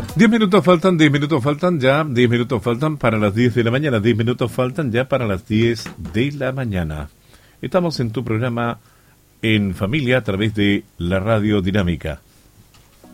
10 minutos faltan, 10 minutos faltan ya, 10 minutos faltan para las 10 de la mañana, 10 minutos faltan ya para las 10 de la mañana. Estamos en tu programa En Familia a través de la Radio Dinámica.